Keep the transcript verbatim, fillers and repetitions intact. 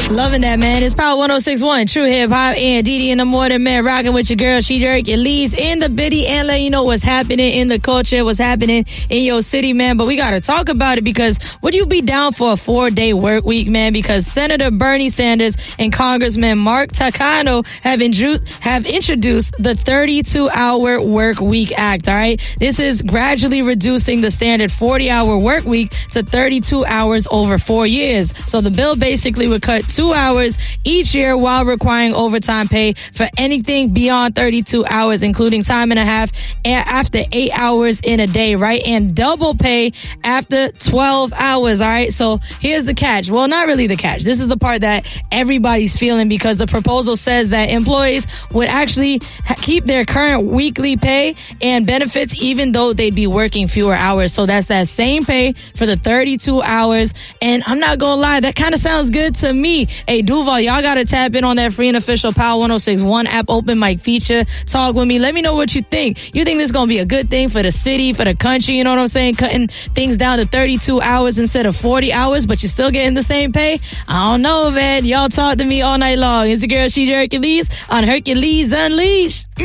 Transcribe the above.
Loving that, man. It's Power one oh six point one, True Hip Hop, and Didi in the morning, man. Rocking with your girl, She Jerk, your leads in the biddy, and let you know what's happening in the culture, what's happening in your city, man. But we got to talk about it because would you be down for a four-day work week, man? Because Senator Bernie Sanders and Congressman Mark Takano have, inju- have introduced the thirty-two hour work week act, all right? This is gradually reducing the standard forty hour work week to thirty-two hours over four years. So the bill basically would cut two hours each year while requiring overtime pay for anything beyond thirty-two hours, including time and a half after eight hours in a day, right? And double pay after twelve hours, all right? So here's the catch. Well, not really the catch. This is the part that everybody's feeling because the proposal says that employees would actually ha- keep their current weekly pay and benefits even though they'd be working fewer hours. So that's that same pay for the thirty-two hours. And I'm not gonna lie, that kind of sounds good to me. Hey, Duval, y'all gotta tap in on that free and official Power one oh six point one app open mic feature. Talk with me. Let me know what you think. You think this is gonna be a good thing for the city, for the country? You know what I'm saying? Cutting things down to thirty-two hours instead of forty hours, but you're still getting the same pay? I don't know, man. Y'all talk to me all night long. It's your girl, She Hercules, on Hercules Unleashed.